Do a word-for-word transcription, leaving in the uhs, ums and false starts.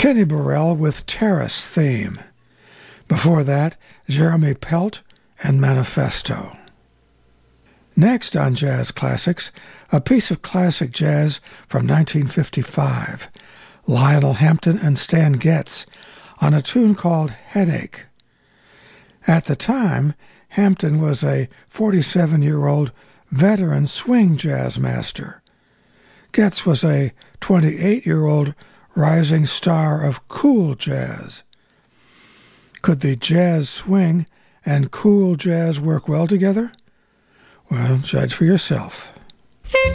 Kenny Burrell with Terrace Theme. Before that, Jeremy Pelt and Manifesto. Next on Jazz Classics, a piece of classic jazz from nineteen fifty-five, Lionel Hampton and Stan Getz on a tune called Headache. At the time, Hampton was a forty-seven-year-old veteran swing jazz master. Getz was a twenty-eight-year-old rising star of cool jazz. Could the jazz swing and cool jazz work well together? Well, judge for yourself.